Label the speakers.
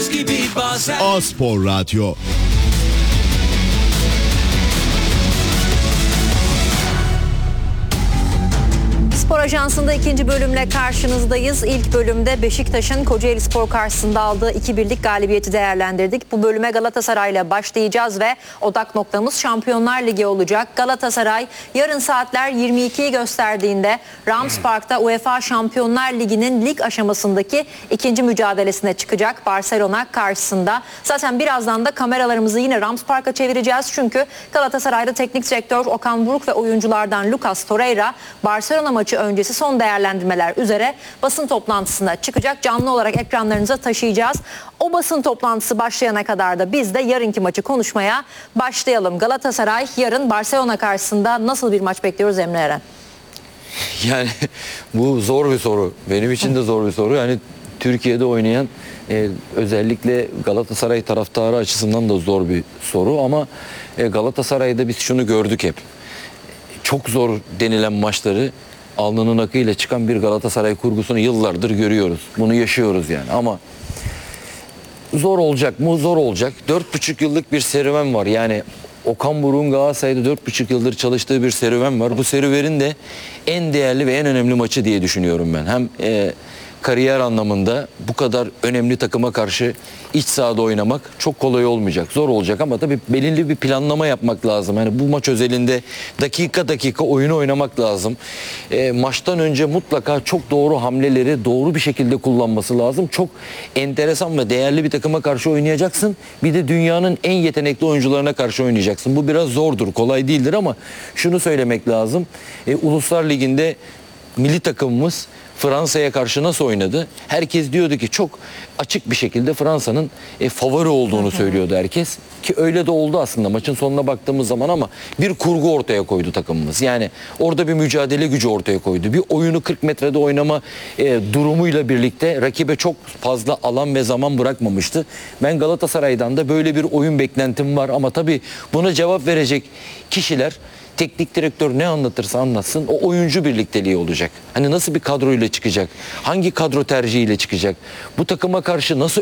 Speaker 1: buz gibi bazen.
Speaker 2: A-Spor Radyo.
Speaker 3: Spor Ajansı'nda ikinci bölümle karşınızdayız. İlk bölümde Beşiktaş'ın Kocaelispor karşısında aldığı 2-1'lik galibiyeti değerlendirdik. Bu bölüme Galatasaray ile başlayacağız ve odak noktamız Şampiyonlar Ligi olacak. Galatasaray yarın saatler 22'yi gösterdiğinde Rams Park'ta UEFA Şampiyonlar Ligi'nin lig aşamasındaki ikinci mücadelesine çıkacak Barcelona karşısında. Zaten birazdan da kameralarımızı yine Rams Park'a çevireceğiz. Çünkü Galatasaray'da teknik direktör Okan Buruk ve oyunculardan Lucas Torreira Barcelona maçı öncesi son değerlendirmeler üzere basın toplantısına çıkacak. Canlı olarak ekranlarınıza taşıyacağız. O basın toplantısı başlayana kadar da biz de yarınki maçı konuşmaya başlayalım. Galatasaray yarın Barcelona karşısında nasıl bir maç bekliyoruz Emre Eren?
Speaker 4: Yani bu zor bir soru. Benim için de zor bir soru. Yani Türkiye'de oynayan özellikle Galatasaray taraftarı açısından da zor bir soru ama Galatasaray'da biz şunu gördük hep. Çok zor denilen maçları alnının akıyla çıkan bir Galatasaray kurgusunu yıllardır görüyoruz. Bunu yaşıyoruz yani ama zor olacak mı? Zor olacak. 4,5 yıllık bir serüven var. Yani Okan Buruk'un Galatasaray'da 4,5 yıldır çalıştığı bir serüven var. Bu serüvenin de en değerli ve en önemli maçı diye düşünüyorum ben. Hem kariyer anlamında bu kadar önemli takıma karşı iç sahada oynamak çok kolay olmayacak. Zor olacak ama tabii belirli bir planlama yapmak lazım. Yani bu maç özelinde dakika dakika oyunu oynamak lazım. Maçtan önce mutlaka çok doğru hamleleri doğru bir şekilde kullanması lazım. Çok enteresan ve değerli bir takıma karşı oynayacaksın. Bir de dünyanın en yetenekli oyuncularına karşı oynayacaksın. Bu biraz zordur, kolay değildir ama şunu söylemek lazım. Uluslar Ligi'nde milli takımımız Fransa'ya karşı nasıl oynadı? Herkes diyordu ki çok açık bir şekilde Fransa'nın favori olduğunu söylüyordu herkes. Ki öyle de oldu aslında maçın sonuna baktığımız zaman ama bir kurgu ortaya koydu takımımız. Yani orada bir mücadele gücü ortaya koydu. Bir oyunu 40 metrede oynama durumuyla birlikte rakibe çok fazla alan ve zaman bırakmamıştı. Ben Galatasaray'dan da böyle bir oyun beklentim var ama tabii buna cevap verecek kişiler teknik direktör ne anlatırsa anlatsın o oyuncu birlikteliği olacak. Hani nasıl bir kadroyla çıkacak? Hangi kadro tercihiyle çıkacak? Bu takıma karşı nasıl